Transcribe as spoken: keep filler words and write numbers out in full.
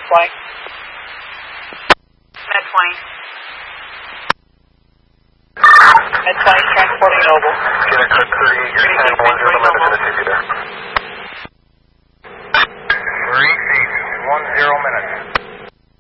twenty. Med twenty. Med twenty, transporting Noble. Get a quick thirty-eight, you're ten one, zero, minutes in the city there.